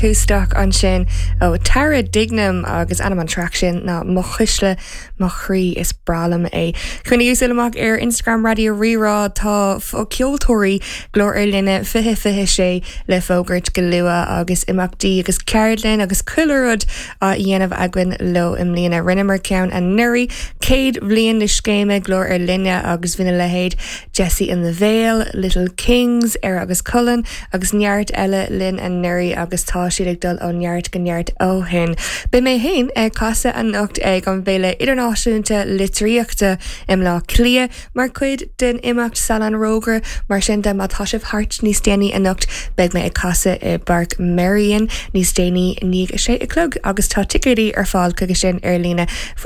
cústeach an sin ó Tara Dignam agus anam an track sin na mo chuisle mo chrí is bralam é. Chuna ús amach ar Instagram Radio Rirá tá ceoltóirí glór ar linne fihe sé le fógurt go lua agus imachtaí agus ceardlinn agus cuilerud a dhéanamh aguain lo im líana rinnemer ceann an nuirí céad bblion na scéime glór ar linne agus bhína lehéad Jessie in the Vale, Little Kings ar agus Cullen agus neart eile lin an nuirí agus tá siad ag dul ó neart go neart ó hin. Be mé hain ag casa an nocht ag an bhéile idirnáisiúnta litríochta im lá clia mar cuid den imacht Salan Roger mar sin de má táisih hart níos déanaí an nocht beag mé ag casa i Bark Marion níos déanaí níag sé a clog agus tá ticarí ar fáil chuige sin ar lína